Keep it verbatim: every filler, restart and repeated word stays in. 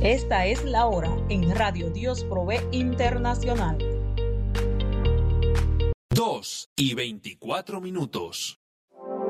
Esta es la hora en Radio Dios Provee Internacional. Dos y veinticuatro minutos.